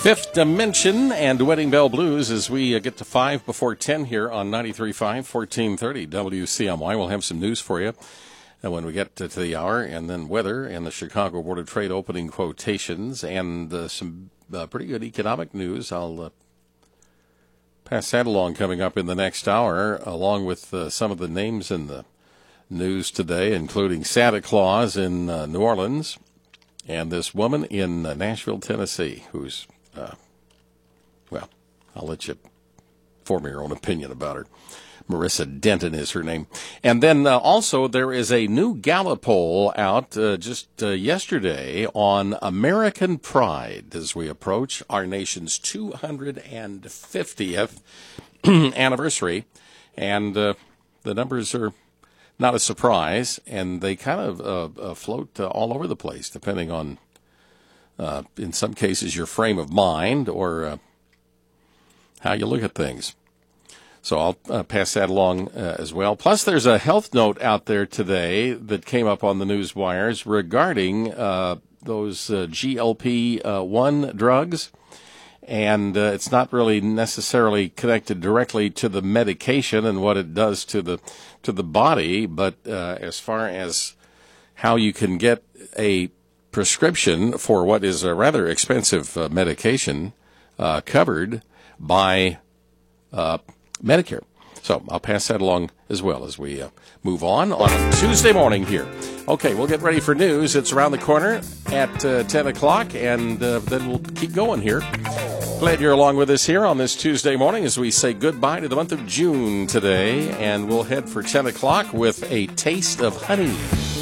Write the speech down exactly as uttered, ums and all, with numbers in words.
Fifth Dimension and Wedding Bell Blues as we uh, get to five before ten here on ninety-three point five, fourteen thirty W C M Y. We'll have some news for you uh, when we get to, to the hour, and then weather and the Chicago Board of Trade opening quotations and uh, some uh, pretty good economic news. I'll uh, pass that along coming up in the next hour, along with uh, some of the names in the news today, including Santa Claus in uh, New Orleans and this woman in uh, Nashville, Tennessee, who's Uh, well, I'll let you form your own opinion about her. Marissa Denton is her name. And then uh, also there is a new Gallup poll out uh, just uh, yesterday on American Pride as we approach our nation's two hundred fiftieth anniversary. And uh, the numbers are not a surprise, and they kind of uh, uh, float uh, all over the place, depending on Uh, in some cases, your frame of mind or uh, how you look at things. So I'll uh, pass that along uh, as well. Plus, there's a health note out there today that came up on the news wires regarding uh, those uh, G L P one drugs. And uh, it's not really necessarily connected directly to the medication and what it does to the to the body, but uh, as far as how you can get a prescription for what is a rather expensive uh, medication uh, covered by uh, Medicare. So I'll pass that along as well as we uh, move on on Tuesday morning here. Okay, we'll get ready for news. It's around the corner at uh, ten o'clock, and uh, then we'll keep going here. Glad you're along with us here on this Tuesday morning as we say goodbye to the month of June today, and we'll head for ten o'clock with A Taste of Honey.